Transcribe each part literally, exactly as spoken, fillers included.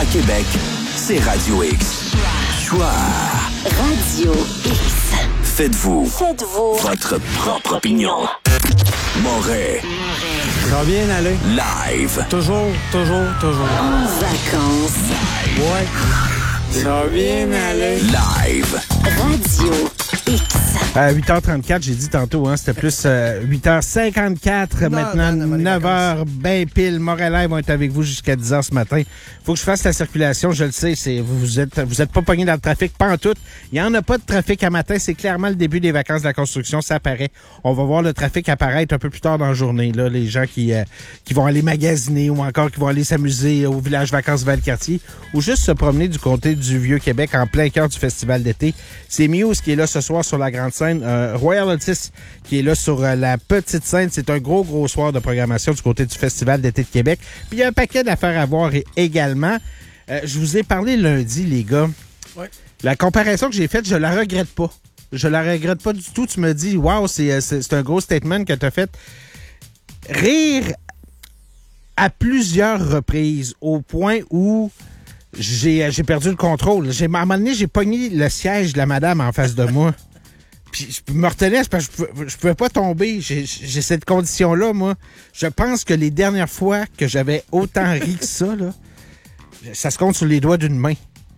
Québec, c'est Radio X. Choix. Radio X. Faites-vous. Faites-vous. Votre propre opinion. Moret. Ça va bien aller. Live. Toujours, toujours, toujours. En vacances. Ouais. Ça va bien aller. Live. Radio X. À huit heures trente-quatre, j'ai dit tantôt, hein, c'était plus euh, huit heures cinquante-quatre, non, maintenant non, non, neuf heures, ben pile. Moret Live vont être avec vous jusqu'à dix heures ce matin. Faut que je fasse la circulation, je le sais, c'est vous êtes vous êtes pas pogné dans le trafic, pas en tout. Il y en a pas de trafic à matin, c'est clairement le début des vacances de la construction, ça apparaît. On va voir le trafic apparaître un peu plus tard dans la journée, là, les gens qui euh, qui vont aller magasiner ou encore qui vont aller s'amuser au village vacances Valcartier ou juste se promener du côté du Vieux-Québec en plein cœur du festival d'été. C'est Muse qui est là ce soir sur la grande scène, euh, Royal Otis qui est là sur euh, la petite scène. C'est un gros, gros soir de programmation du côté du Festival d'été de Québec. Puis il y a un paquet d'affaires à voir et, également. Euh, je vous ai parlé lundi, les gars. Ouais. La comparaison que j'ai faite, je la regrette pas. Je la regrette pas du tout. Tu me dis, wow, c'est, c'est, c'est un gros statement que tu as fait. Rire à plusieurs reprises au point où j'ai, j'ai perdu le contrôle. J'ai, à un moment donné, j'ai pogné le siège de la madame en face de moi. Puis je me retenais parce que je pouvais, je pouvais pas tomber. J'ai, j'ai cette condition-là, moi. Je pense que les dernières fois que j'avais autant ri que ça, là, ça se compte sur les doigts d'une main.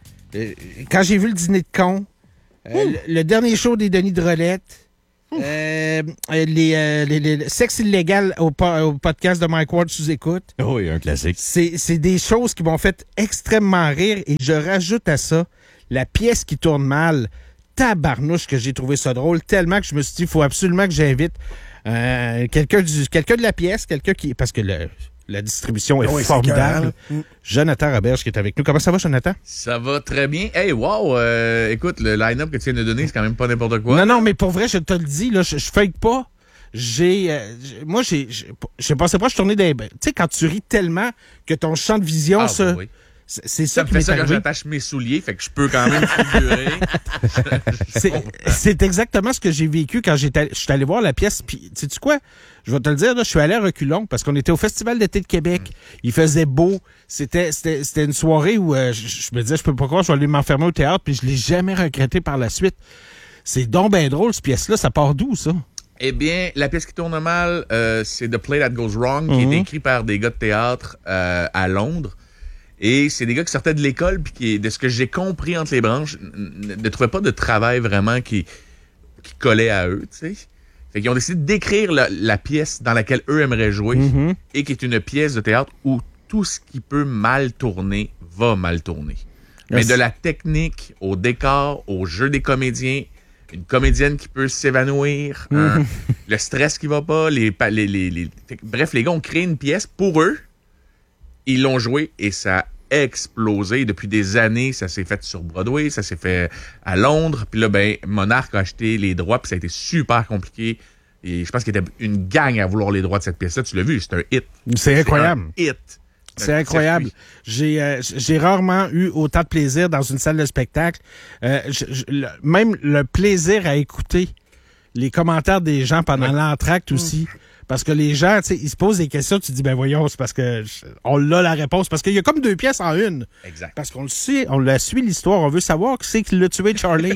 Quand j'ai vu le dîner de con, euh, le, le dernier show des Denis Drolet, euh, les, euh, les, les sexe illégal au, au podcast de Mike Ward sous écoute. Oh oui, un classique. C'est, c'est des choses qui m'ont fait extrêmement rire et je rajoute à ça la pièce qui tourne mal. Tabarnouche que j'ai trouvé ça drôle, tellement que je me suis dit, il faut absolument que j'invite euh, quelqu'un du quelqu'un de la pièce, quelqu'un qui... Parce que le, la distribution est oui, formidable. C'est mm. Jonathan Roberge qui est avec nous. Comment ça va, Jonathan? Ça va très bien. Hey, wow! Euh, écoute, le line-up que tu viens de donner, c'est quand même pas n'importe quoi. Non, non, mais pour vrai, je te le dis, là, je, je fake pas. J'ai... Euh, moi, j'ai... Je pensais pas, je tournais des... Tu sais, quand tu ris tellement que ton champ de vision, ah, ça... Oui. C'est, c'est ça, ça me qui fait m'est ça arrivé. quand j'attache mes souliers, fait que je peux quand même figurer. c'est, c'est exactement ce que j'ai vécu quand j'étais, je suis allé voir la pièce. Puis, sais-tu quoi? Je vais te le dire, là, je suis allé à reculons parce qu'on était au Festival d'été de Québec. Mm. Il faisait beau. C'était, c'était, c'était une soirée où euh, je, je me disais, je peux pas croire, je vais aller m'enfermer au théâtre. Puis je l'ai jamais regretté par la suite. C'est donc ben drôle, cette pièce-là. Ça part d'où, ça? Eh bien, la pièce qui tourne mal, euh, c'est The Play That Goes Wrong, mm-hmm. qui est écrit par des gars de théâtre euh, à Londres. Et c'est des gars qui sortaient de l'école, puis qui, de ce que j'ai compris entre les branches, ne trouvaient pas de travail vraiment qui, qui collait à eux, tu sais. Fait qu'ils ont décidé d'écrire la, la pièce dans laquelle eux aimeraient jouer, mm-hmm. et qui est une pièce de théâtre où tout ce qui peut mal tourner va mal tourner. Yes. Mais de la technique au décor, au jeu des comédiens, une comédienne qui peut s'évanouir, mm-hmm. un, le stress qui va pas, les, les, les, les... Bref, les gars ont créé une pièce pour eux. Ils l'ont joué et ça a explosé. Depuis des années, ça s'est fait sur Broadway, ça s'est fait à Londres. Puis là, ben, Monarch a acheté les droits, puis ça a été super compliqué. Et je pense qu'il y avait une gang à vouloir les droits de cette pièce-là. Tu l'as vu, c'est un hit. C'est incroyable. C'est un hit. C'est incroyable. J'ai euh, j'ai rarement eu autant de plaisir dans une salle de spectacle. Euh, je, je, le, même le plaisir à écouter les commentaires des gens pendant ouais. l'entracte aussi. Mmh. Parce que les gens, tu sais, ils se posent des questions, tu te dis, ben voyons, c'est parce que on l'a la réponse. Parce qu'il y a comme deux pièces en une. Exact. Parce qu'on le sait, on la suit l'histoire, on veut savoir qui c'est qui l'a tué, Charlie.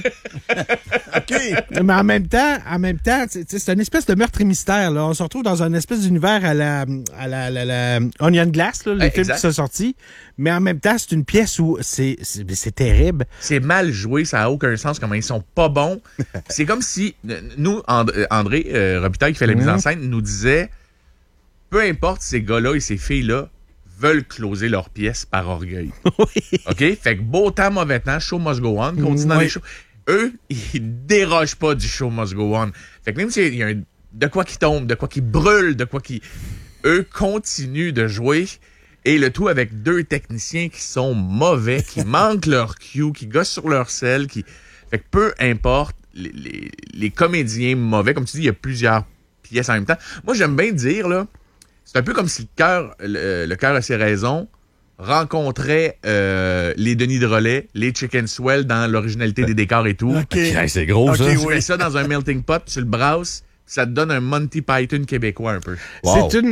OK. Mais en même temps, en même temps, c'est une espèce de meurtre et mystère, là. On se retrouve dans un espèce d'univers à la, à la, la, la Onion Glass, là, les ouais, films exact. Qui sont sortis. Mais en même temps, c'est une pièce où c'est, c'est, c'est terrible. C'est mal joué, ça n'a aucun sens, comment ils sont pas bons. C'est comme si, nous, André euh, Robitaille, qui fait la mmh. mise en scène, nous disait, peu importe ces gars-là et ces filles-là veulent closer leur pièce par orgueil. Oui. OK? Fait que beau temps, mauvais temps, show must go on, continue dans oui. les shows. Eux, ils dérogent pas du show must go on. Fait que même s'il y a un, de quoi qui tombe, de quoi qui brûle, de quoi qui... Eux continuent de jouer. Et le tout avec deux techniciens qui sont mauvais, qui manquent leur cue, qui gossent sur leur selle, qui... Fait que peu importe, les, les, les comédiens mauvais, comme tu dis, il y a plusieurs pièces en même temps. Moi, j'aime bien dire, là, c'est un peu comme si le cœur, le, le cœur a ses raisons, rencontrait euh, les Denis Drolet, les Chicken Swell dans l'originalité des décors et tout. OK. Okay, c'est gros, okay, ça. Tu oui. mets ça dans un melting pot, tu le brasses, ça te donne un Monty Python québécois un peu. Wow. C'est une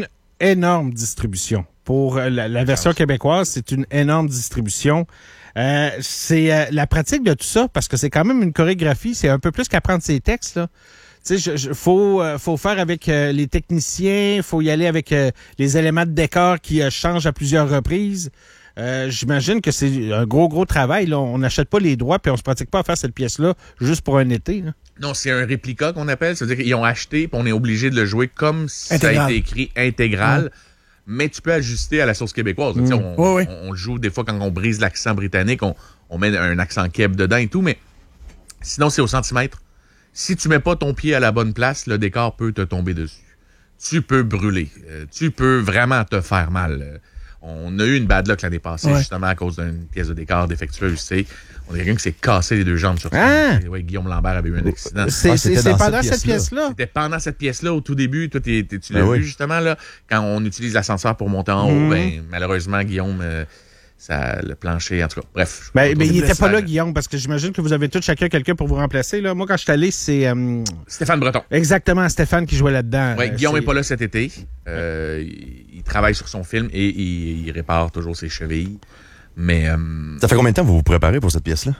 énorme distribution. Pour euh, la, la version québécoise, c'est une énorme distribution. Euh, c'est euh, la pratique de tout ça, parce que c'est quand même une chorégraphie, c'est un peu plus qu'apprendre ses textes, là. Tu sais, je, je, faut, euh, faut faire avec euh, les techniciens, faut y aller avec euh, les éléments de décor qui euh, changent à plusieurs reprises. Euh, j'imagine que c'est un gros, gros travail, là. On n'achète pas les droits puis on se pratique pas à faire cette pièce-là juste pour un été, là. Non, c'est un réplica qu'on appelle. C'est-à-dire qu'ils ont acheté puis on est obligé de le jouer comme si Intégral. ça a été écrit intégral. Mmh. Mais tu peux ajuster à la sauce québécoise. Mmh. On, oui, oui. on, on joue des fois quand on brise l'accent britannique, on, on met un accent keb dedans et tout, mais sinon, c'est au centimètre. Si tu mets pas ton pied à la bonne place, le décor peut te tomber dessus. Tu peux brûler. Euh, tu peux vraiment te faire mal. Euh, on a eu une bad luck l'année passée, ouais. justement, à cause d'une pièce de décor défectueuse. Tu sais. On a quelqu'un qui s'est cassé les deux jambes sur ah! ça. Ouais, Guillaume Lambert avait eu un accident. C'est, ah, c'est, c'est pendant cette pièce-là. pièce-là. C'était pendant cette pièce-là, au tout début. Toi, t'es, t'es, tu l'as ben vu, oui. justement, là, quand on utilise l'ascenseur pour monter en mmh. haut. Ben, malheureusement, Guillaume... Euh, Ça, le plancher, en tout cas, bref. Ben, ben il était pas là, Guillaume, parce que j'imagine que vous avez tous chacun quelqu'un pour vous remplacer. Là. Moi, quand je suis allé, c'est... Euh... Stéphane Breton. Exactement, Stéphane qui jouait là-dedans. Oui, euh, Guillaume c'est... n'est pas là cet été. Euh, il, il travaille sur son film et il, il répare toujours ses chevilles. Mais... Euh... Ça fait combien de temps que vous vous préparez pour cette pièce-là?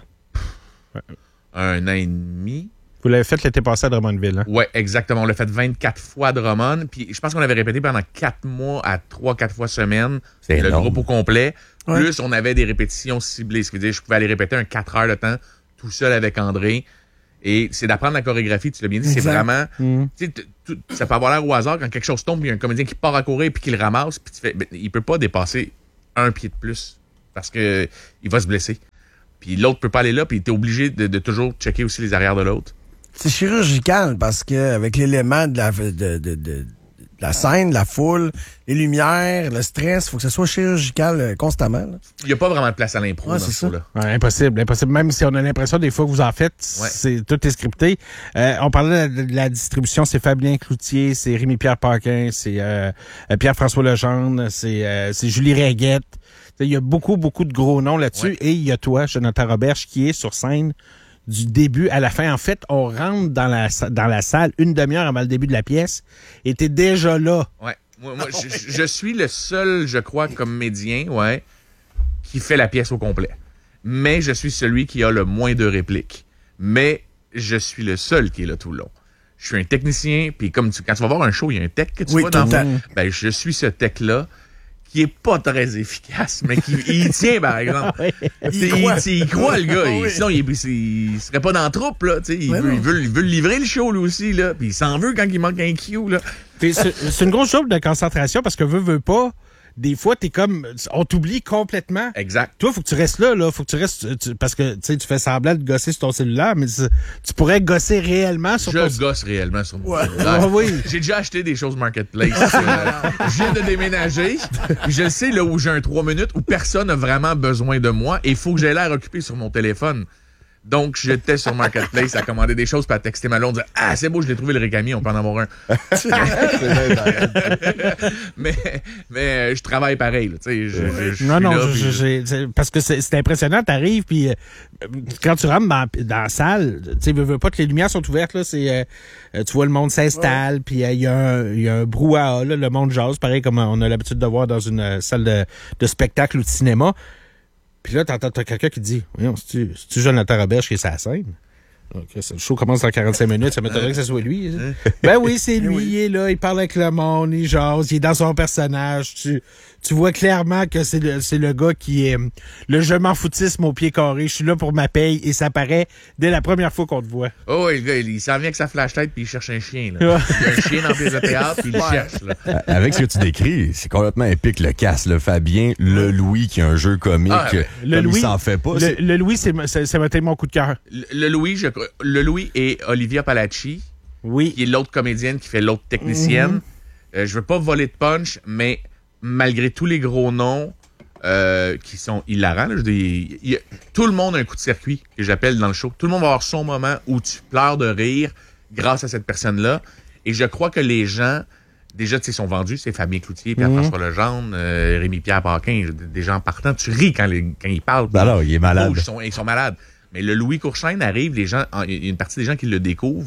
Un an et demi. Vous l'avez fait l'été passé à Drummondville, hein? Oui, exactement. On l'a fait vingt-quatre fois à Drummond. Puis je pense qu'on l'avait répété pendant quatre mois à trois quatre fois semaine. C'est le énorme. groupe au complet. Ouais. Plus, on avait des répétitions ciblées. Ce qui veut dire que je pouvais aller répéter un quatre heures de temps tout seul avec André. Et c'est d'apprendre la chorégraphie, tu l'as bien dit. Exact. C'est vraiment... Mmh. Tu sais, t- t- ça peut avoir l'air au hasard quand quelque chose tombe, puis il y a un comédien qui part à courir puis qui le ramasse, puis tu fais... Ben, il peut pas dépasser un pied de plus parce que il va se blesser. Puis l'autre peut pas aller là, puis t'es obligé de, de toujours checker aussi les arrières de l'autre. C'est chirurgical parce que avec l'élément de la, de, de, de, de la scène, la foule, les lumières, le stress, il faut que ça soit chirurgical euh, constamment. Là. Il y a pas vraiment de place à l'impro Ouais, dans c'est ce ça. show-là. Ouais, impossible, impossible. Même si on a l'impression des fois que vous en faites, Ouais. c'est, tout est scripté. Euh, on parlait de, de la distribution, c'est Fabien Cloutier, c'est Rémi-Pierre Paquin, c'est euh, Pierre-François Legendre, c'est, euh, c'est Julie Réguette. Il y a beaucoup, beaucoup de gros noms là-dessus. Ouais. Et il y a toi, Jonathan Roberge, qui est sur scène du début à la fin. En fait, on rentre dans la, dans la salle une demi-heure avant le début de la pièce et t'es déjà là. Ouais. Moi, moi je, je suis le seul, je crois, comédien, ouais, qui fait la pièce au complet. Mais je suis celui qui a le moins de répliques. Mais je suis le seul qui est là tout le long. Je suis un technicien, puis comme tu, quand tu vas voir un show, il y a un tech que tu Oui, vois tout dans le temps. ben je suis ce tech-là qui est pas très efficace, mais qui il y tient, par exemple. Il il, croit. il, il croit, le gars. Oui. Il, sinon, il, il, il serait pas dans la troupe, là. Tu sais, il, Ouais, veut, non. il, veut, il veut le livrer, le show, lui aussi, là. Puis il s'en veut quand il manque un cue, là. Puis c'est, c'est une grosse job de concentration parce que veux, veux pas, des fois, t'es comme, on t'oublie complètement. Exact. Toi, faut que tu restes là, là. Faut que tu restes, tu- parce que, tu sais, tu fais semblant de gosser sur ton cellulaire, mais tu, tu pourrais gosser réellement sur ton Je gosse réellement sur mon Ouais. cellulaire. Ouais, oui. J'ai déjà acheté des choses Marketplace. euh, je viens de déménager. Puis je sais là où j'ai un trois minutes où personne n'a vraiment besoin de moi et il faut que j'aie l'air occupé sur mon téléphone. Donc, j'étais sur Marketplace à commander des choses puis à texter ma blonde, dire « Ah, c'est beau, je l'ai trouvé le Récami, on peut en avoir un. » Mais, mais euh, je travaille pareil. Là, tu sais, je, je, je Non, suis non, là, je- puis je- j'ai- c'est- parce que c'est, c'est impressionnant. T'arrives, puis euh, quand tu rentres dans, dans la salle, tu sais, veux, veux pas que les lumières sont ouvertes, là, c'est, euh, euh, tu vois le monde s'installe, puis il y, a un- y a un brouhaha, là, le monde jase, pareil comme on a l'habitude de voir dans une euh, salle de, de spectacle ou de cinéma. Puis là, t'entends t'as quelqu'un qui dit, voyons, c'est-tu, c'est-tu Jonathan Roberge qui est sur la scène? Ok, ça, le show commence dans quarante-cinq minutes, ça m'étonnerait que ce soit lui. hein. Ben oui, c'est lui, il est là, il parle avec le monde, il jase, il est dans son personnage. Tu, tu vois clairement que c'est le, c'est le gars qui est le je m'en foutisme au pied carré. Je suis là pour ma paye et ça paraît dès la première fois qu'on te voit. Oh, oui, le gars, il, il s'en vient avec sa flashlight puis il cherche un chien. Là. Il y a un chien dans la pièce de théâtre puis il le cherche. Là. Avec ce que tu décris, c'est complètement épique le cast. Le Fabien, le Louis qui a un jeu comique. Ah, ben, Le comme Louis, il s'en fait pas. le, c'est- le Louis, c'est, c'est, ça m'a été mon coup de cœur. Le, le Louis, je, crois- le Louis et Olivia Palacci, Oui. qui est l'autre comédienne qui fait l'autre technicienne. Euh, je veux pas voler de punch, mais malgré tous les gros noms euh, qui sont hilarants, là, je veux dire, il y a- tout le monde a un coup de circuit que j'appelle dans le show. Tout le monde va avoir son moment où tu pleures de rire grâce à cette personne-là. Et je crois que les gens, déjà, tu sais, sont vendus. C'est Fabien Cloutier, Pierre-François Legendre, euh, Rémi-Pierre Paquin. Des gens partant, tu ris quand, les, quand ils parlent. Ben alors, il est malade. Oh, ils, sont, ils sont malades. Mais le Louis Courchaine arrive, les gens, il y a une partie des gens qui le découvrent.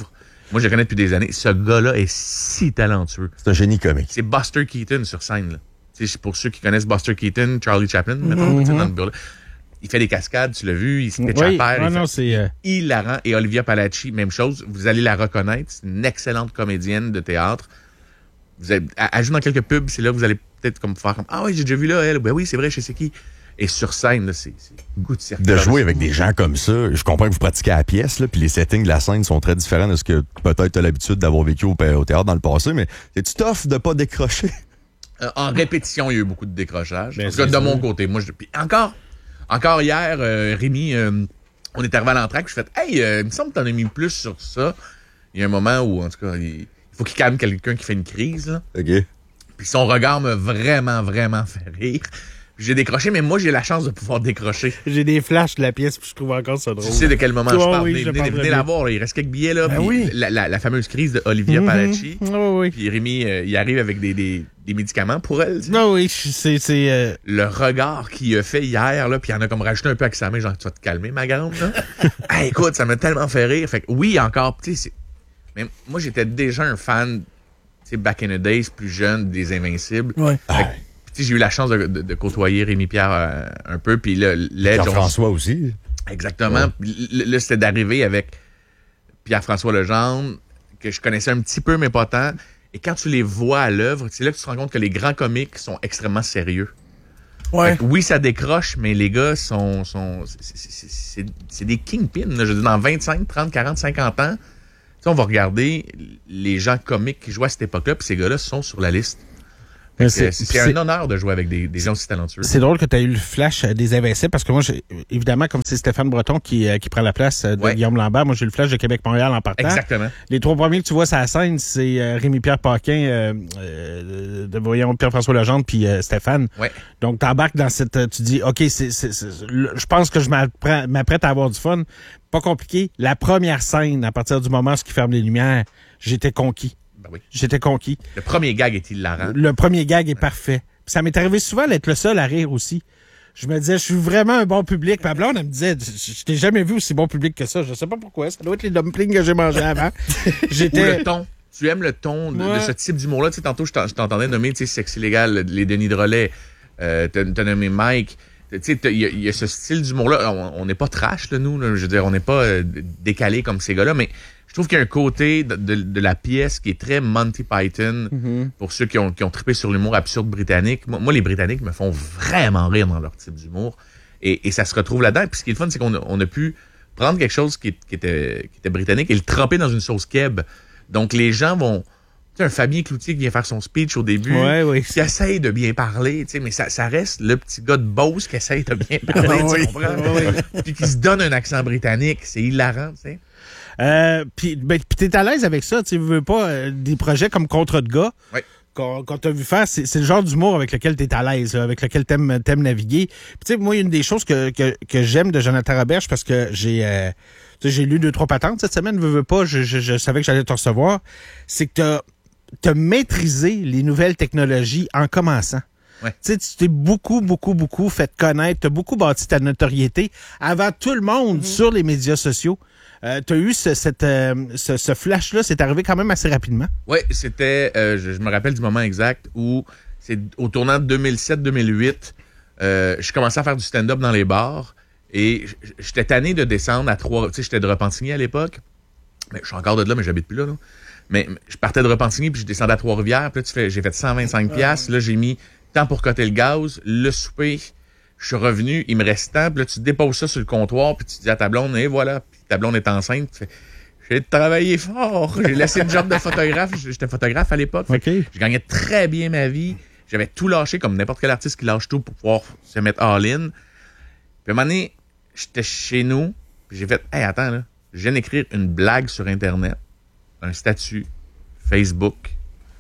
Moi, je le connais depuis des années. Ce gars-là est si talentueux. C'est un génie comique. C'est Buster Keaton sur scène, là. Tu sais, pour ceux qui connaissent Buster Keaton, Charlie Chaplin, mettons, tu sais, dans le bureau, il fait des cascades, tu l'as vu, il se pitch Oui, à terre. ah il non, fait- c'est... euh, hilarant. Et Olivia Palacci, même chose. Vous allez la reconnaître. C'est une excellente comédienne de théâtre. Vous avez, elle, elle joue dans quelques pubs. C'est là que vous allez peut-être comme faire comme ah oui, j'ai déjà vu là, elle. Ben oui, c'est vrai, je sais qui. Et sur scène, là, c'est, c'est goût de cirque. De jouer avec des gens comme ça, je comprends que vous pratiquez à la pièce, là, puis les settings de la scène sont très différents de ce que peut-être tu as l'habitude d'avoir vécu au, au théâtre dans le passé, mais c'est-tu tough de pas décrocher? Euh, en répétition, il y a eu beaucoup de décrochage. Ben, en tout cas, c'est de sûr. mon côté. Moi, je, puis encore, encore hier, euh, Rémi, euh, on est arrivé à l'entraque, je fais hey, euh, il me semble que t'en as mis plus sur ça. Il y a un moment où, en tout cas, il, il faut qu'il calme quelqu'un qui fait une crise, là. OK. Puis son regard m'a vraiment, vraiment fait rire. J'ai décroché, mais moi, j'ai la chance de pouvoir décrocher. J'ai des flashs de la pièce, puis je trouve encore ça drôle. Tu sais de quel moment Oh, je parle. oui, venez je venez, parle venez très la bien. voir, là. Il reste quelques billets, là. Ben puis oui. la, la, la fameuse crise de Olivia Palacci. Oh, oui. Puis Rémi, euh, il arrive avec des, des, des médicaments pour elle. tu sais. Non, oui, c'est... c'est euh, Le regard qu'il a fait hier, là, puis il en a comme rajouté un peu avec sa main, genre, tu vas te calmer, ma grande, là. Hey, écoute, ça m'a tellement fait rire. Fait que oui, encore, tu sais, c'est- mais moi, j'étais déjà un fan, tu sais, back in the days, plus jeune, des Invincibles. Ouais. Fait que, tu sais, j'ai eu la chance de, de, de côtoyer Rémi-Pierre euh, un peu, puis là, l'Edge, on- Jean-François aussi. exactement. L- Là, c'était d'arriver avec Pierre-François Legendre, que je connaissais un petit peu, mais pas tant. Et quand tu les vois à l'œuvre, c'est là que tu te rends compte que les grands comiques sont extrêmement sérieux. Ouais. Fait que oui, ça décroche, mais les gars sont... sont c'est- c'est- c'est c'est- c'est des kingpins. Là. Je veux dire, dans vingt-cinq, trente, quarante, cinquante ans, tu sais, on va regarder les gens comiques qui jouent à cette époque-là, puis ces gars-là sont sur la liste. Fait que c'est- C'est c'est- c'est un honneur de jouer avec des, des gens aussi talentueux. C'est drôle que tu aies eu le flash euh, des Invincibles parce que moi, j'ai, évidemment, comme c'est Stéphane Breton qui, euh, qui prend la place euh, de Ouais. Guillaume Lambert, moi, j'ai eu le flash de Québec-Montréal en partant. Exactement. Les trois premiers que tu vois sur la scène, c'est euh, Rémi-Pierre Paquin, euh, euh, de voyons, Pierre-François Legendre puis euh, Stéphane. Ouais. Donc, t'embarques dans cette... euh, Tu dis, OK, c'est, c'est, c'est- le- je pense que je m'apprête m'apprête à avoir du fun. Pas compliqué. La première scène, à partir du moment où il ferme les lumières, j'étais conquis. Ben oui. J'étais conquis. Le premier gag est hilarant. Le premier gag est parfait. Puis ça m'est arrivé souvent d'être le seul à rire aussi. Je me disais, je suis vraiment un bon public. Ma blonde, elle me disait, je je t'ai jamais vu aussi bon public que ça. Je sais pas pourquoi. Ça doit être les dumplings que j'ai mangés avant. Ou J'étais... le ton. Tu aimes le ton de, Ouais. de ce type d'humour-là. Tu sais, tantôt, je t'en- je t'entendais nommer, tu sais, Sexe illégal, les Denis Drolet, euh, t'as t'as nommé Mike. Tu sais, t'as- il y, a- il y a ce style d'humour-là. On- On n'est pas trash, là, nous. Là. Je veux dire, on n'est pas euh, décalé comme ces gars-là, mais je trouve qu'il y a un côté de, de- de la pièce qui est très Monty Python pour ceux qui ont, qui ont trippé sur l'humour absurde britannique. Moi, moi, les Britanniques me font vraiment rire dans leur type d'humour. Et, et ça se retrouve là-dedans. Puis ce qui est le fun, c'est qu'on a, on a pu prendre quelque chose qui, qui était, qui était britannique et le tremper dans une sauce keb. Donc, les gens vont... Tu sais, un Fabien Cloutier qui vient faire son speech au début, Ouais, oui. qui essaye de bien parler, tu sais, mais ça, ça reste le petit gars de Beauce qui essaye de bien parler, tu Oui. comprends? Puis qui se donne un accent britannique. C'est hilarant, tu sais. Euh, puis ben, puis t'es à l'aise avec ça. Tu veux pas euh, des projets comme Contre de gars Ouais. qu'on qu'on t'a vu faire. C'est c'est le genre d'humour avec lequel t'es à l'aise, là, avec lequel t'aimes t'aimes naviguer. Puis tu sais, moi, une des choses que, que, que j'aime de Jonathan Roberge, parce que j'ai euh, tu sais, j'ai lu deux, trois patentes cette semaine, veux, veux pas, je, je, je savais que j'allais te recevoir, c'est que t'as t'as maîtrisé les nouvelles technologies en commençant. Ouais. Tu sais, tu t'es beaucoup, beaucoup, beaucoup fait connaître, t'as beaucoup bâti ta notoriété avant tout le monde sur les médias sociaux. Euh, t'as eu ce, cette, euh, ce, ce flash-là, c'est arrivé quand même assez rapidement. Oui, c'était, euh, je, je me rappelle du moment exact où c'est au tournant de deux mille sept deux mille huit, euh, je commençais à faire du stand-up dans les bars et j- j'étais tanné de descendre à trois, tu sais, j'étais de Repentigny à l'époque, mais je suis encore de là, mais j'habite plus là, là. Mais je partais de Repentigny puis je descendais à Trois-Rivières, puis là, tu fais, j'ai fait cent vingt-cinq piastres, là, j'ai mis temps pour coter le gaz, le souper, je suis revenu, il me reste temps, puis là, tu déposes ça sur le comptoir, puis tu dis à ta blonde, et voilà, puis ta blonde est enceinte, tu fais, j'ai travaillé fort, j'ai laissé le job de photographe, j'étais photographe à l'époque, fait que OK. je gagnais très bien ma vie, j'avais tout lâché comme n'importe quel artiste qui lâche tout pour pouvoir se mettre all-in. Puis à un moment donné, j'étais chez nous, puis j'ai fait, hey, attends, là, je viens d'écrire une blague sur Internet, un statut, Facebook,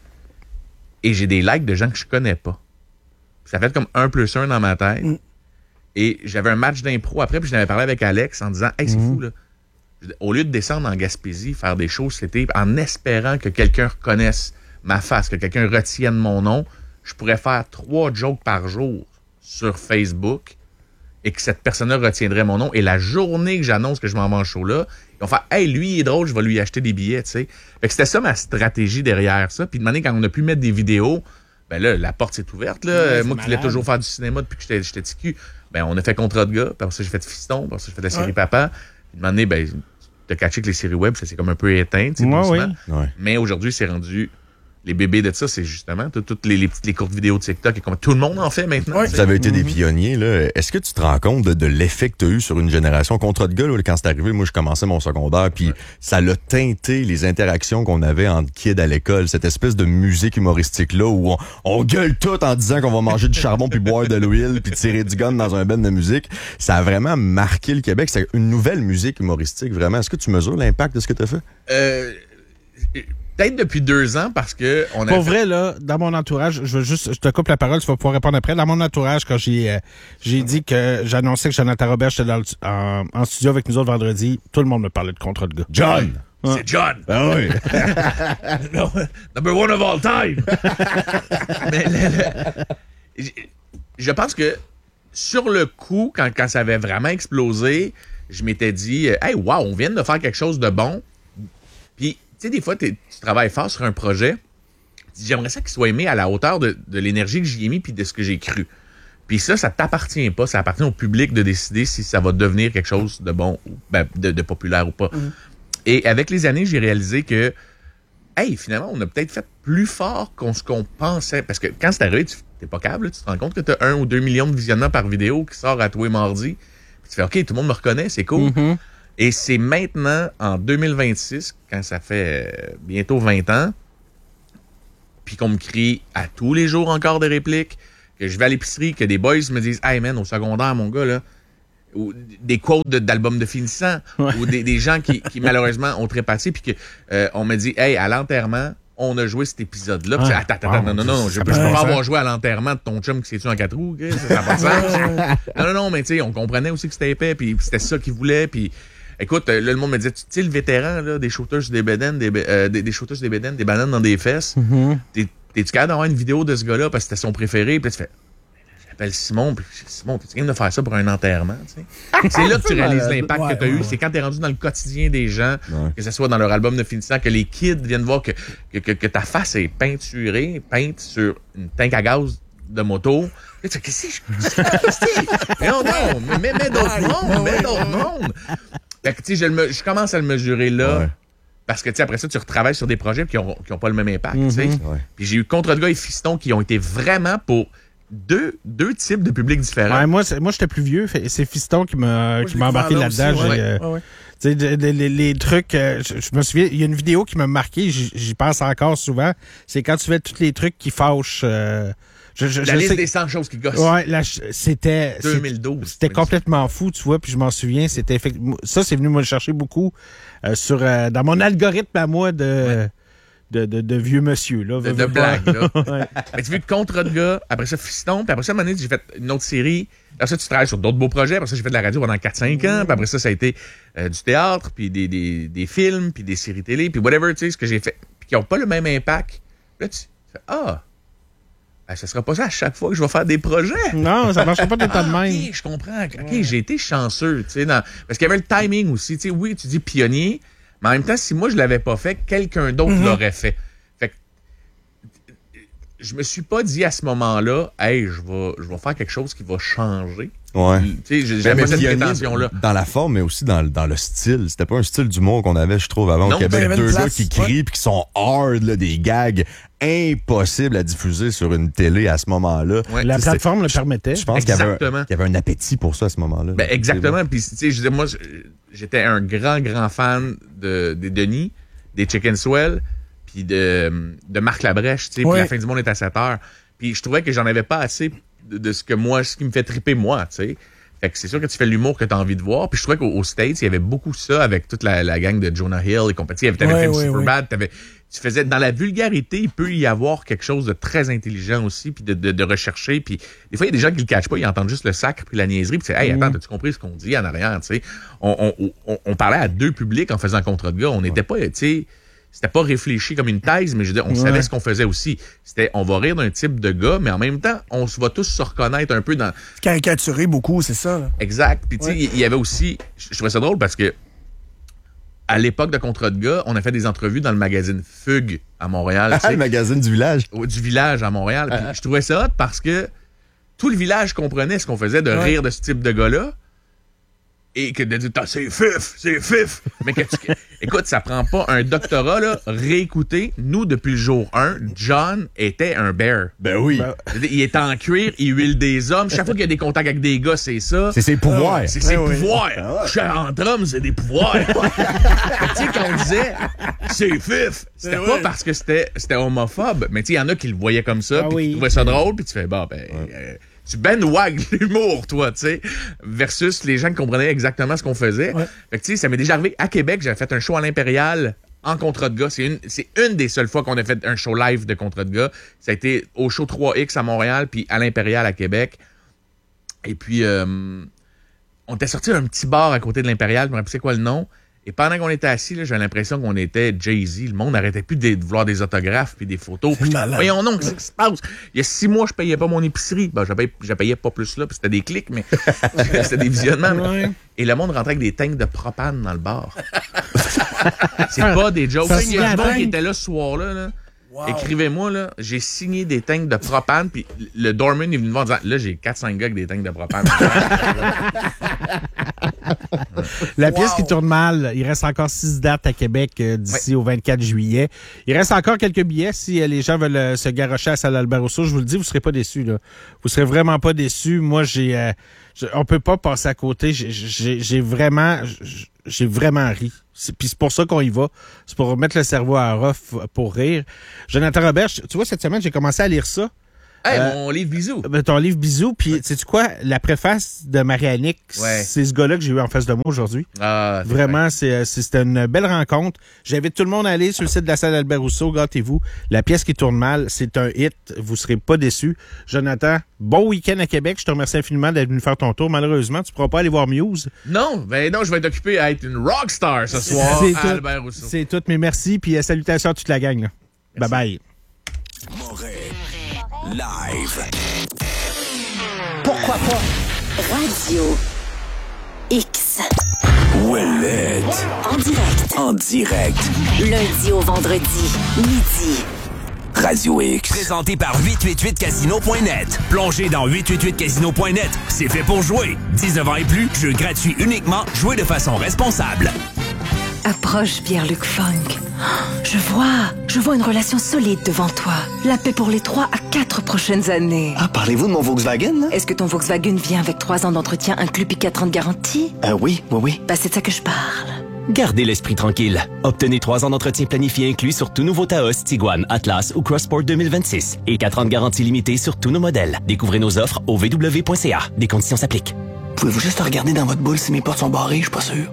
et j'ai des likes de gens que je connais pas. Ça fait comme un plus un dans ma tête. Mm. Et j'avais un match d'impro après, puis je n'avais parlé avec Alex en disant, hey, c'est fou, là. Je dis, au lieu de descendre en Gaspésie, faire des choses cet été, en espérant que quelqu'un reconnaisse ma face, que quelqu'un retienne mon nom, je pourrais faire trois jokes par jour sur Facebook et que cette personne-là retiendrait mon nom. Et la journée que j'annonce que je m'en vais en show-là, ils vont faire « Hey, lui, il est drôle, je vais lui acheter des billets. » tu sais. Fait que c'était ça ma stratégie derrière ça. Puis de manière, quand on a pu mettre des vidéos, ben là, la porte s'est ouverte. Là. Ouais, Moi qui voulais toujours faire du cinéma depuis que j'étais, j'étais petit cul, ben on a fait Contrat de gars. Puis après ça, j'ai fait Fiston. Puis après ça, j'ai fait la série ouais. Papa. Puis de manière, ben, t'as catché que les séries web, ça s'est comme un peu éteint, tu sais, Ouais, doucement. oui. Ouais. Mais aujourd'hui, c'est rendu... Les bébés de ça, c'est justement tout- toutes les, les petites les courtes vidéos de TikTok. Et comme tout le monde en fait maintenant. Ouais. tu Vous sais. avez été des pionniers, là. Est-ce que tu te rends compte de, de l'effet que tu as eu sur une génération? Contrat de gars, là, quand c'est arrivé, moi, je commençais mon secondaire, puis ça l'a teinté les interactions qu'on avait entre kids à l'école. Cette espèce de musique humoristique-là où on, on gueule tout en disant qu'on va manger du charbon puis boire de l'huile puis tirer du gun dans un band de musique. Ça a vraiment marqué le Québec. C'est une nouvelle musique humoristique, vraiment. Est-ce que tu mesures l'impact de ce que tu as fait? Euh, peut-être depuis deux ans parce que on a Pour fait- vrai, là, dans mon entourage, je veux juste, je te coupe la parole, tu vas pouvoir répondre après. Dans mon entourage, quand j'ai, euh, j'ai dit que j'annonçais que Jonathan Robert était dans le- en, en studio avec nous autres vendredi, tout le monde me parlait de Contrat de gars. John! c'est John. Ah oui! No, number one of all time. Mais le- le- je- je pense que sur le coup, quand, quand ça avait vraiment explosé, je m'étais dit, euh, hey, wow, on vient de faire quelque chose de bon. Puis, tu sais, des fois, t'es- tu travailles fort sur un projet. Tu dis, j'aimerais ça qu'il soit aimé à la hauteur de, de l'énergie que j'y ai mis puis de ce que j'ai cru. Puis ça, ça t'appartient pas. Ça appartient au public de décider si ça va devenir quelque chose de bon, ou ben, de, de populaire ou pas. Et avec les années, j'ai réalisé que, hey, finalement, on a peut-être fait plus fort qu'on ce qu'on pensait. Parce que quand c'est arrivé, tu t'es pas câble, là, tu te rends compte que tu as un ou deux millions de visionnements par vidéo qui sort à tous les mardis. Puis tu fais, OK, tout le monde me reconnaît, c'est cool. Mm-hmm. Et c'est maintenant, en deux mille vingt-six, quand ça fait euh, bientôt vingt ans, puis qu'on me crie à tous les jours encore des répliques, que je vais à l'épicerie, que des boys me disent « Hey man, au secondaire, mon gars, là », ou des quotes de- d'albums de finissant, Ouais. ou des, des gens qui, qui malheureusement ont trépassé, puis que euh, on me dit « Hey, à l'enterrement, on a joué cet épisode-là. Ouais. Attends, attends, Wow, non, non, non, je ça peux je peut peux pas pas faire. avoir joué à l'enterrement de ton chum qui s'est tué en quatre roues, Chris, ça n'a pas de sens. Non, non, non, mais tu sais, on comprenait aussi que c'était épais, puis c'était ça qu'ils voulaient, puis écoute, euh, là, le monde me disait, tu sais, le vétéran, là, des shooters sur des bédaines, des, euh, des, des shooters sur des bédaines, des bananes dans des fesses, Mm-hmm. t'es, t'es-tu capable d'avoir une vidéo de ce gars-là parce que c'était son préféré, puis là, tu fais, j'appelle Simon, puis Simon, t'es capable de faire ça pour un enterrement, tu sais. C'est là que tu réalises l'impact Ouais, que t'as ouais, eu, ouais. c'est quand t'es rendu dans le quotidien des gens, Ouais. que ce soit dans leur album de finissant, que les kids viennent voir que, que, que, que ta face est peinturée, peinte sur une tank à gaz de moto. Là, tu fais, qu'est-ce que c'est? Qu'est-ce que c'est? Mais non, non, mais mets, mets d'autres mondes, mets d'autres mondes. Fait que, tu sais, je, le me- je commence à le mesurer là. Ouais. Parce que, tu sais, après ça, tu retravailles sur des projets qui n'ont qui ont pas le même impact, tu sais. Ouais. Puis j'ai eu Contre de gars et Fiston qui ont été vraiment pour deux, deux types de publics différents. Ouais, moi, c'est- moi, j'étais plus vieux. fait- C'est Fiston qui m'a, qui j'ai m'a embarqué découvert là là-dedans. aussi, J'ai, ouais. euh, Ouais, ouais. Tu sais, de- de- les, les trucs, euh, je, je me souviens, il y a une vidéo qui m'a marqué, j'y, j'y pense encore souvent, c'est quand tu fais tous les trucs qui fâchent. euh, je, je, La je liste sais- des cent choses qui gossent. Ouais, là, je- c'était... deux mille douze. C'était complètement fou, tu vois, puis je m'en souviens. C'était effect- Ça, c'est venu me le chercher beaucoup euh, sur euh, dans mon algorithme à moi de, de, de, de vieux monsieur. Là, De, Veux, de veux pas. blagues, là. Ouais. Mais tu veux Contre de gars, après ça, Fiston, puis après ça, à un moment donné, j'ai fait une autre série. Après ça, tu travailles sur d'autres beaux projets. Après ça, j'ai fait de la radio pendant quatre cinq ans. Puis après ça, ça a été euh, du théâtre, puis des, des, des films, puis des séries télé, puis whatever, tu sais, ce que j'ai fait. Puis qui n'ont pas le même impact. Là, tu fais, ah, ben, ça sera pas ça à chaque fois que je vais faire des projets. Non, ça marchera pas de temps de Ah, même. OK, je comprends. OK, j'ai été chanceux, tu sais, dans- parce qu'il y avait le timing aussi. Tu sais, oui, tu dis pionnier, mais en même temps, si moi, je l'avais pas fait, quelqu'un d'autre l'aurait fait. Fait que je me suis pas dit à ce moment-là, hey, je vais, je vais faire quelque chose qui va changer. Ouais. Tu sais, j'ai- Ben, j'avais mais pas cette pionnier prétention-là. Dans la forme, mais aussi dans, le- dans le style. C'était pas un style d'humour qu'on avait, je trouve, avant Non, au Québec. il y avait une Deux gars place, qui crient puis qui sont hard, là, des gags impossibles à diffuser sur une télé à ce moment-là. Ouais. La Tu sais, plateforme le permettait. Je pense qu'il y, avait un, Exactement. qu'il y avait un appétit pour ça à ce moment-là. Ben, exactement. Puis, tu sais, je disais, moi, je- j'étais un grand, grand fan de, des Denis, des Chicken Swell, puis de, de Marc Labrèche, tu sais, puis Ouais. La fin du monde est à sept heures. Puis je trouvais que j'en avais pas assez de, de ce que moi, ce qui me fait triper moi, tu sais. Fait que c'est sûr que tu fais l'humour que tu as envie de voir. Puis je trouvais qu'au aux States, il y avait beaucoup ça avec toute la, la gang de Jonah Hill et compagnie. T'avais Ouais, fait ouais, Superbad, ouais. t'avais, tu faisais, dans la vulgarité, il peut y avoir quelque chose de très intelligent aussi, puis de, de, de rechercher. Puis des fois, il y a des gens qui le cachent pas, ils entendent juste le sacre puis la niaiserie, puis c'est, hey, attends, t'as-tu compris ce qu'on dit en arrière, tu sais? On, on, on, on parlait à deux publics en faisant Contre de gars. On n'était pas, tu sais, c'était pas réfléchi comme une thèse, mais je veux dire, on Ouais. savait ce qu'on faisait aussi. C'était, on va rire d'un type de gars, mais en même temps, on se va tous se reconnaître un peu dans... Caricaturer beaucoup, c'est ça. Là. Exact. Puis tu sais, Ouais. il y avait aussi... Je trouvais ça drôle parce que à l'époque de Contrat de gars, on a fait des entrevues dans le magazine Fugue à Montréal. tu Ah, sais. le magazine du village. Ouais, du village à Montréal. Puis je trouvais ça hot parce que tout le village comprenait ce qu'on faisait de Ouais. rire de ce type de gars-là. Et que de dire, Ah, c'est fif, c'est fif. Mais que tu... Écoute, ça prend pas un doctorat, là. Réécouter. Nous, depuis le jour un, John était un bear. Ben oui. Je veux dire, il est en cuir, il huile des hommes. Chaque fois qu'il y a des contacts avec des gars, c'est ça. C'est ses pouvoirs. C'est ses oui. pouvoirs. Je suis entre hommes, c'est des pouvoirs. Fait que, tu sais, quand on disait c'est fif, c'était Ben pas oui. parce que c'était c'était homophobe, mais tu sais, il y en a qui le voyaient comme ça, Ah puis oui. qui trouvaient ça drôle, puis tu fais, bah, ben, euh, tu bandwags l'humour, toi, tu sais, versus les gens qui comprenaient exactement ce qu'on faisait. Ouais. Fait que, tu sais, ça m'est déjà arrivé à Québec, j'avais fait un show à l'Impérial en contrat de gars. C'est une, c'est une des seules fois qu'on a fait un show live de contrat de gars. Ça a été au show trois X à Montréal, puis à l'Impérial à Québec. Et puis, euh, on était sorti d'un petit bar à côté de l'Impérial, je me rappelle c'est quoi le nom. Et pendant qu'on était assis, là, j'avais l'impression qu'on était Jay-Z. Le monde n'arrêtait plus de, de vouloir des autographes puis des photos. Puis, malade. voyons donc, qu'est-ce qui se passe? Il y a six mois, je payais pas mon épicerie. Ben, je payais, je payais pas plus là, puis c'était des clics, mais c'était des visionnements. Ouais. Et le monde rentrait avec des tanks de propane dans le bar. C'est pas des jokes. Ça Il y a se du monde gagne. qui était là ce soir-là. Là. Wow. Écrivez-moi, là, j'ai signé des tanks de propane, puis le doorman est venu me voir en disant, là, j'ai quatre cinq gars avec des tanks de propane. La pièce qui tourne mal, il reste encore six dates à Québec euh, d'ici au vingt-quatre juillet. Il reste encore quelques billets si euh, les gens veulent euh, se garrocher à Salle Albert Rousseau. Je vous le dis, vous serez pas déçus. Là. Vous serez vraiment pas déçus. Moi, j'ai, euh, je- on peut pas passer à côté. J'ai, j'ai, j'ai vraiment, j'ai vraiment ri. C'est- Puis c'est pour ça qu'on y va. C'est pour remettre le cerveau à off pour rire. Jonathan Robert, je- tu vois, cette semaine, j'ai commencé à lire ça. Hey, Euh, mon livre bisous. Ben, ton livre Bisous, puis sais-tu quoi? La préface de Marie-Annick, Ouais. c'est ce gars-là que j'ai eu en face de moi aujourd'hui. Ah, c'est Vraiment, c'est, euh, c'est- c'était une belle rencontre. J'invite tout le monde à aller sur le site de la salle Albert Rousseau. Gâtez-vous. La pièce qui tourne mal, c'est un hit. Vous serez pas déçus. Jonathan, bon week-end à Québec. Je te remercie infiniment d'être venu faire ton tour. Malheureusement, tu pourras pas aller voir Muse. Non, ben non, je vais être occupé à être une rockstar ce soir C'est à tout. Albert Rousseau. C'est tout, mais merci. Puis euh, salutations à toute la gang. là. Bye bye. Moret. Live. Pourquoi pas? Radio X. Ouellette. En direct. En direct. Lundi au vendredi, midi. Radio X. Présenté par huit cent quatre-vingt-huit casino point net. Plongez dans huit cent quatre-vingt-huit casino point net. C'est fait pour jouer. dix-neuf ans et plus, jeu gratuit uniquement. Jouez de façon responsable. Approche Pierre-Luc Funk. Je vois, je vois une relation solide devant toi. La paix pour les trois à quatre prochaines années. Ah, parlez-vous de mon Volkswagen, là? Est-ce que ton Volkswagen vient avec trois ans d'entretien inclus puis quatre ans de garantie? Euh, oui, oui, oui. Bah, c'est de ça que je parle. Gardez l'esprit tranquille. Obtenez trois ans d'entretien planifié inclus sur tout nouveau Taos, Tiguan, Atlas ou Crossport deux mille vingt-six. Et quatre ans de garantie limitée sur tous nos modèles. Découvrez nos offres au v w point c a. Des conditions s'appliquent. Pouvez-vous juste regarder dans votre boule si mes portes sont barrées? Je suis pas sûr.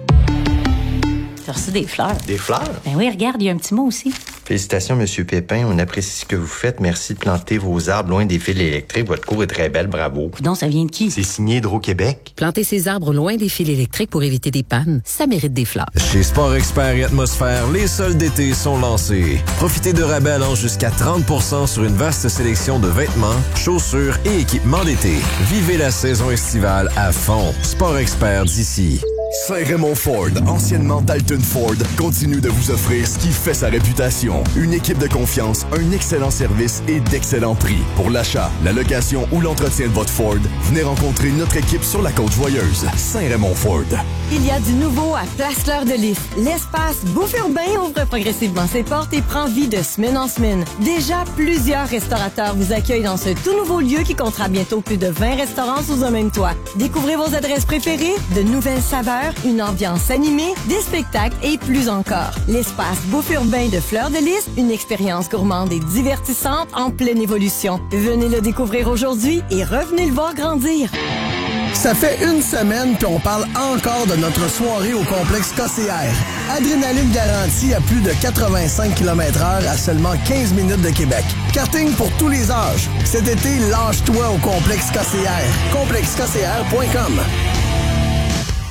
J'ai reçu des fleurs. Des fleurs? Ben oui, regarde, il y a un petit mot aussi. Félicitations, Monsieur Pépin. On apprécie ce que vous faites. Merci de planter vos arbres loin des fils électriques. Votre cour est très belle. Bravo. Donc, ça vient de qui? C'est signé Hydro-Québec. Planter ses arbres loin des fils électriques pour éviter des pannes, ça mérite des fleurs. Chez Sport Expert et Atmosphère, les soldes d'été sont lancés. Profitez de rabais allant jusqu'à trente pour cent sur une vaste sélection de vêtements, chaussures et équipements d'été. Vivez la saison estivale à fond. Sport Expert d'ici. Saint-Raymond Ford, anciennement Dalton Ford, continue de vous offrir ce qui fait sa réputation. Une équipe de confiance, un excellent service et d'excellents prix. Pour l'achat, la location ou l'entretien de votre Ford, venez rencontrer notre équipe sur la Côte-Joyeuse. Saint-Raymond Ford. Il y a du nouveau à Place Fleur de Lys. L'espace Bouffe Urbain ouvre progressivement ses portes et prend vie de semaine en semaine. Déjà, plusieurs restaurateurs vous accueillent dans ce tout nouveau lieu qui comptera bientôt plus de vingt restaurants sous un même toit. Découvrez vos adresses préférées, de nouvelles saveurs, une ambiance animée, des spectacles et plus encore. L'espace Bouffe Urbain de Fleur de Lys, une expérience gourmande et divertissante en pleine évolution. Venez le découvrir aujourd'hui et revenez le voir grandir. Ça fait une semaine qu'on parle encore de notre soirée au complexe K C R. Adrénaline garantie à plus de quatre-vingt-cinq kilomètres heure à seulement quinze minutes de Québec. Karting pour tous les âges. Cet été, lâche-toi au complexe K C R. complexe k c r point com.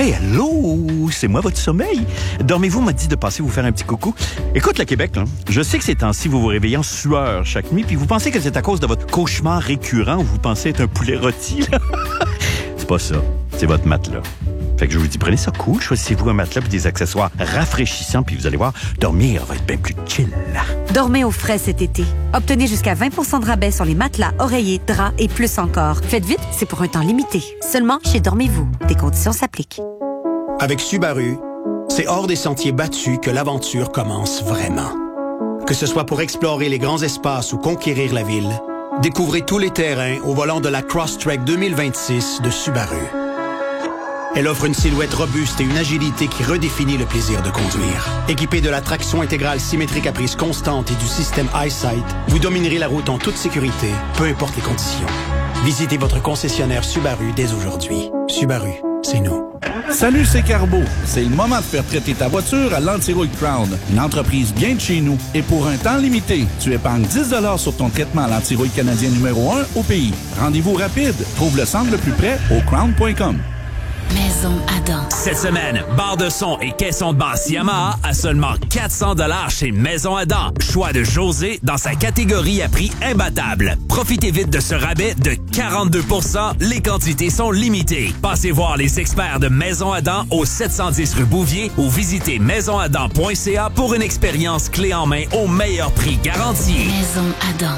Hey, allô, c'est moi votre sommeil. Dormez-vous m'a dit de passer vous faire un petit coucou. Écoute, le Québec, là, je sais que ces temps-ci, vous vous réveillez en sueur chaque nuit, puis vous pensez que c'est à cause de votre cauchemar récurrent où vous pensez être un poulet rôti, là. C'est pas ça, c'est votre matelas. Fait que je vous dis, prenez ça cool, choisissez-vous un matelas puis des accessoires rafraîchissants, puis vous allez voir, dormir va être bien plus chill. Dormez au frais cet été. Obtenez jusqu'à vingt pour cent de rabais sur les matelas, oreillers, draps et plus encore. Faites vite, c'est pour un temps limité. Seulement chez Dormez-vous. Des conditions s'appliquent. Avec Subaru, c'est hors des sentiers battus que l'aventure commence vraiment. Que ce soit pour explorer les grands espaces ou conquérir la ville, découvrez tous les terrains au volant de la Crosstrek deux mille vingt-six de Subaru. Elle offre une silhouette robuste et une agilité qui redéfinit le plaisir de conduire. Équipée de la traction intégrale symétrique à prise constante et du système EyeSight, vous dominerez la route en toute sécurité, peu importe les conditions. Visitez votre concessionnaire Subaru dès aujourd'hui. Subaru, c'est nous. Salut, c'est Carbo. C'est le moment de faire traiter ta voiture à l'Antirouille Crown, une entreprise bien de chez nous. Et pour un temps limité, tu épargnes dix dollars sur ton traitement à l'Antirouille canadien numéro un au pays. Rendez-vous rapide. Trouve le centre le plus près au crown point com. Maison Adam. Cette semaine, barre de son et caisson de basse Yamaha à seulement quatre cents dollars chez Maison Adam. Choix de José dans sa catégorie à prix imbattable. Profitez vite de ce rabais de quarante-deux pour cent. Les quantités sont limitées. Passez voir les experts de Maison Adam au sept cent dix rue Bouvier ou visitez maison adam point c a pour une expérience clé en main au meilleur prix garanti. Maison Adam.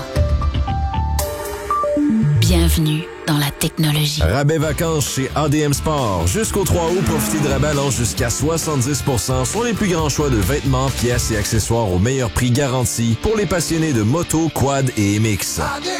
Bienvenue dans la technologie. Rabais vacances chez A D M Sport. Jusqu'au trois août, profitez de rabais allant jusqu'à soixante-dix pour cent sur les plus grands choix de vêtements, pièces et accessoires au meilleur prix garanti pour les passionnés de moto, quad et M X.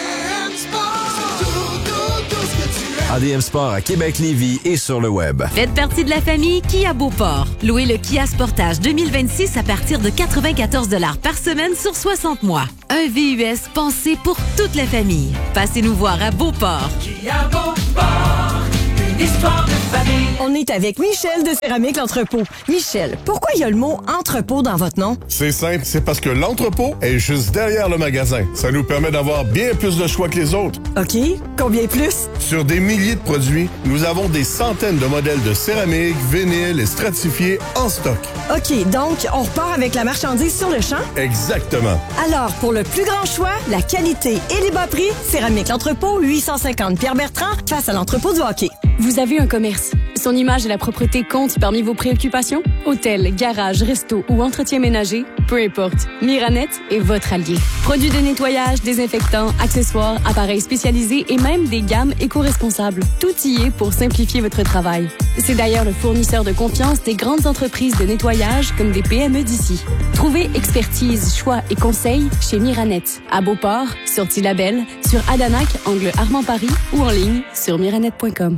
A D M Sport à Québec, Lévis et sur le web. Faites partie de la famille Kia Beauport. Louez le Kia Sportage deux mille vingt-six à partir de quatre-vingt-quatorze dollars par semaine sur soixante mois. Un V U S pensé pour toute la famille. Passez nous voir à Beauport. Kia Beauport, une histoire de famille. On est avec Michel de Céramique L'Entrepôt. Michel, pourquoi il y a le mot entrepôt dans votre nom? C'est simple, c'est parce que l'entrepôt est juste derrière le magasin. Ça nous permet d'avoir bien plus de choix que les autres. OK. Combien plus? Sur des milliers de produits, nous avons des centaines de modèles de céramique, vinyle et stratifiés en stock. OK, donc on repart avec la marchandise sur le champ? Exactement. Alors, pour le plus grand choix, la qualité et les bas prix, Céramique L'Entrepôt, huit cent cinquante Pierre-Bertrand, face à l'entrepôt du hockey. Vous avez un commerce. Son image et la propreté comptent parmi vos préoccupations? Hôtel, garage, resto ou entretien ménager? Peu importe. Miranet est votre allié. Produits de nettoyage, désinfectants, accessoires, appareils spécialisés et même des gammes éco-responsables. Tout y est pour simplifier votre travail. C'est d'ailleurs le fournisseur de confiance des grandes entreprises de nettoyage comme des P M E d'ici. Trouvez expertise, choix et conseils chez Miranet. À Beauport, sur Tillabel, sur Adanac, angle Armand-Paris ou en ligne sur miranet point com.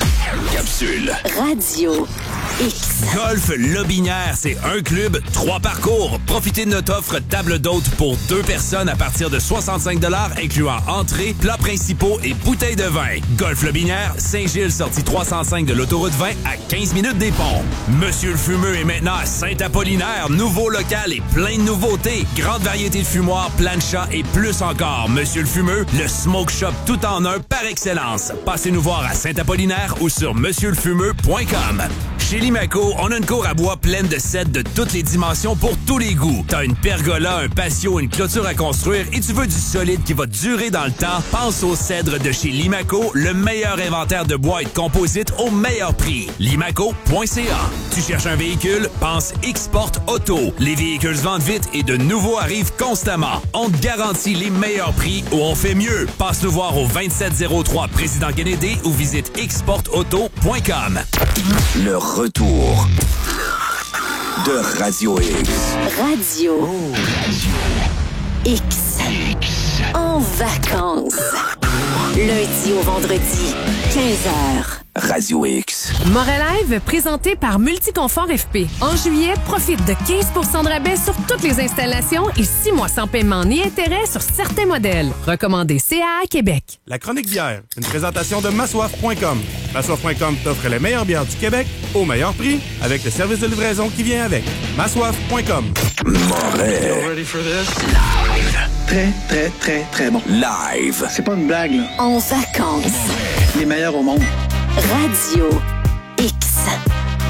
Capsule. Radio X. Golf Lobinière, c'est un club, trois parcours. Profitez de notre offre table d'hôte pour deux personnes à partir de soixante-cinq dollars, incluant entrée, plats principaux et bouteilles de vin. Golf Lobinière, Saint-Gilles, sortie trois cent cinq de l'autoroute vingt à quinze minutes des ponts. Monsieur le Fumeux est maintenant à Saint-Apollinaire, nouveau local et plein de nouveautés. Grande variété de fumoirs, planchas et plus encore. Monsieur le Fumeux, le smoke shop tout en un par excellence. Passez nous voir à Saint-Apollinaire ou sur monsieur le fumeux point com. Chez Limaco, on a une cour à bois pleine de sets de toutes les dimensions pour tous les goûts. T'as une pergola, un patio, une clôture à construire et tu veux du solide qui va durer dans le temps? Pense au cèdre de chez Limaco, le meilleur inventaire de bois et de composites au meilleur prix. limaco point c a. Tu cherches un véhicule? Pense X-Port Auto. Les véhicules se vendent vite et de nouveaux arrivent constamment. On te garantit les meilleurs prix ou on fait mieux. Passe nous voir au vingt-sept zéro trois Président Kennedy ou visite x port auto point com. Le retour de Radio X. Radio X. En vacances. Lundi au vendredi, quinze heures. Radio X. Morelive, présenté par Multiconfort F P. En juillet, profite de quinze pour cent de rabais sur toutes les installations et six mois sans paiement ni intérêt sur certains modèles. Recommandé C A A Québec. La chronique bière, une présentation de massoif point com. massoif point com t'offre les meilleures bières du Québec au meilleur prix avec le service de livraison qui vient avec. massoif point com. Moret. Live. Très, très, très, très bon. Live. C'est pas une blague, là. En vacances. Les meilleurs au monde. Radio X.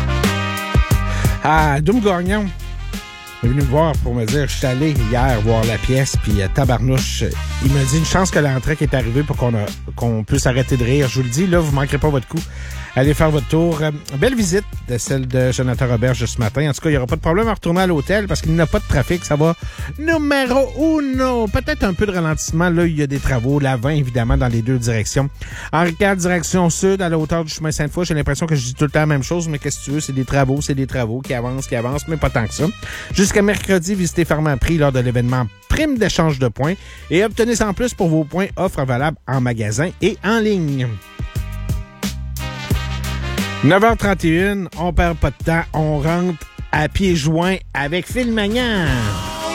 Ah, Doom Gagnon est venu me voir pour me dire, je suis allé hier voir la pièce, puis euh, tabarnouche, il m'a dit une chance que l'entrée qui est arrivée pour qu'on, a, qu'on puisse arrêter de rire. Je vous le dis, là, vous manquerez pas votre coup. Allez faire votre tour. Euh, belle visite de celle de Jonathan Roberge ce matin. En tout cas, il n'y aura pas de problème à retourner à l'hôtel parce qu'il n'y a pas de trafic. Ça va numéro uno. Peut-être un peu de ralentissement. Là, il y a des travaux. La vingt, évidemment, dans les deux directions. Henri quatre, direction sud, à la hauteur du chemin Sainte-Foy. J'ai l'impression que je dis tout le temps la même chose, mais qu'est-ce que tu veux? C'est des travaux, c'est des travaux qui avancent, qui avancent, mais pas tant que ça. Jusqu'à mercredi, visitez Pharmaprix lors de l'événement Prime d'échange de points et obtenez en plus pour vos points offres valables en magasin et en ligne. neuf heures trente et une, on perd pas de temps, on rentre à pieds joints avec Phil Magnan.